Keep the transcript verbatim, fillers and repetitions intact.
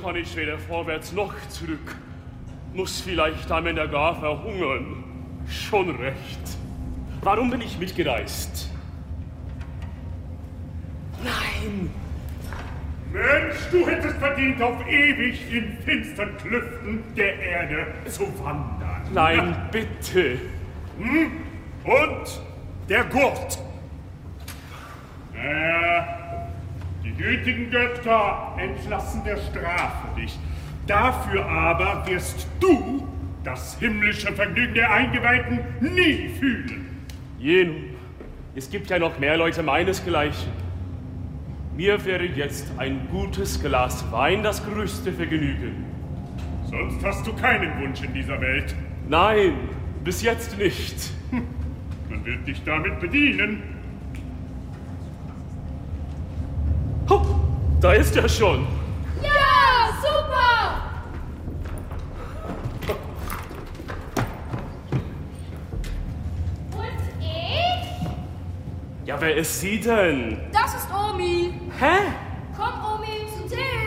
kann ich weder vorwärts noch zurück. Muss vielleicht am Ende gar verhungern. Schon recht. Warum bin ich mitgereist? Nein! Mensch, du hättest verdient, auf ewig in finstern Klüften der Erde zu wandern. Nein, bitte. Hm? Und der Gurt. Äh, die gütigen Götter entlassen der Strafe dich. Dafür aber wirst du das himmlische Vergnügen der Eingeweihten nie fühlen. Je nun, es gibt ja noch mehr Leute meinesgleichen. Mir wäre jetzt ein gutes Glas Wein das größte Vergnügen. Sonst hast du keinen Wunsch in dieser Welt. Nein, bis jetzt nicht. Hm, man wird dich damit bedienen. Oh, da ist er schon. Ja, super! Und ich? Ja, wer ist sie denn? Das ist Omi. Hä? Komm, Omi, zu Theo.